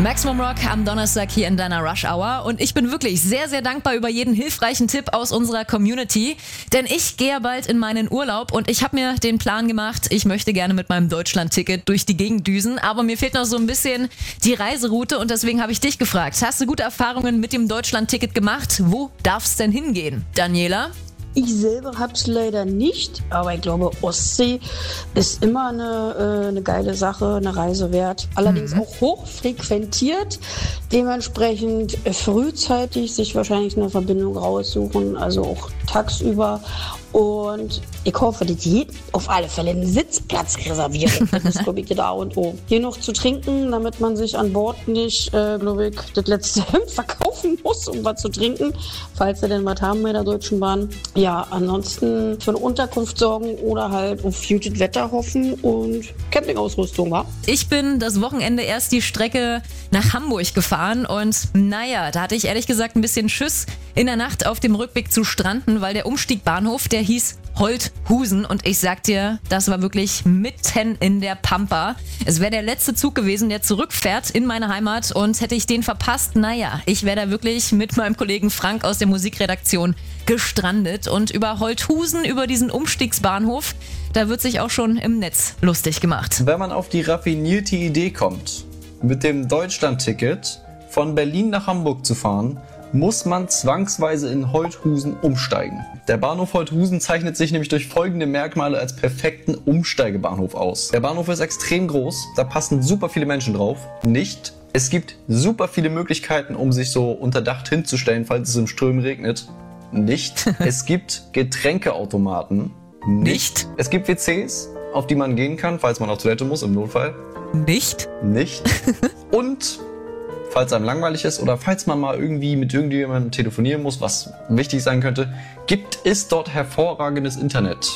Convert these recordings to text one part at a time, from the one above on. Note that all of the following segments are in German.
Maximum Rock am Donnerstag hier in deiner Rush Hour und ich bin wirklich sehr, sehr dankbar über jeden hilfreichen Tipp aus unserer Community, denn ich gehe ja bald in meinen Urlaub und ich habe mir den Plan gemacht, ich möchte gerne mit meinem Deutschland-Ticket durch die Gegend düsen, aber mir fehlt noch so ein bisschen die Reiseroute und deswegen habe ich dich gefragt, hast du gute Erfahrungen mit dem Deutschland-Ticket gemacht? Wo darf es denn hingehen? Daniela? Ich selber habe es leider nicht, aber ich glaube, Ostsee ist immer eine geile Sache, eine Reise wert. Allerdings auch hoch frequentiert, dementsprechend frühzeitig sich wahrscheinlich eine Verbindung raussuchen, also auch tagsüber. Und ich hoffe, dass jeder auf alle Fälle einen Sitzplatz reserviert. Das ist, glaube ich, das A und O. Hier noch zu trinken, damit man sich an Bord nicht, glaube ich, das letzte Hemd verkaufen muss, um was zu trinken, falls wir denn was haben bei der Deutschen Bahn. Ja, ansonsten für eine Unterkunft sorgen oder halt auf gutes Wetter hoffen und Campingausrüstung, wa? Ich bin das Wochenende erst die Strecke nach Hamburg gefahren und naja, da hatte ich ehrlich gesagt ein bisschen Schiss, in der Nacht auf dem Rückweg zu stranden, weil der Umstiegbahnhof, der hieß Holthusen und ich sag dir, das war wirklich mitten in der Pampa. Es wäre der letzte Zug gewesen, der zurückfährt in meine Heimat und hätte ich den verpasst, naja, ich wäre da wirklich mit meinem Kollegen Frank aus der Musikredaktion gestrandet und über Holthusen, über diesen Umstiegsbahnhof, da wird sich auch schon im Netz lustig gemacht. Wenn man auf die raffinierte Idee kommt, mit dem Deutschland-Ticket von Berlin nach Hamburg zu fahren, muss man zwangsweise in Holthusen umsteigen. Der Bahnhof Holthusen zeichnet sich nämlich durch folgende Merkmale als perfekten Umsteigebahnhof aus. Der Bahnhof ist extrem groß, da passen super viele Menschen drauf. Nicht. Es gibt super viele Möglichkeiten, um sich so unter Dach hinzustellen, falls es im Strömen regnet. Nicht. Es gibt Getränkeautomaten. Nicht. Es gibt WCs, auf die man gehen kann, falls man auf Toilette muss, im Notfall. Nicht. Nicht. Und falls einem langweilig ist oder falls man mal irgendwie mit irgendjemandem telefonieren muss, was wichtig sein könnte, gibt es dort hervorragendes Internet.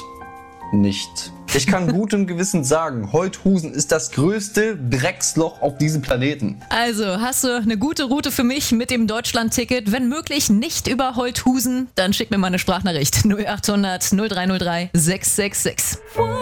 Nicht. Ich kann gutem Gewissen sagen, Holthusen ist das größte Drecksloch auf diesem Planeten. Also, hast du eine gute Route für mich mit dem Deutschland-Ticket? Wenn möglich nicht über Holthusen, dann schick mir mal eine Sprachnachricht 0800 0303 666.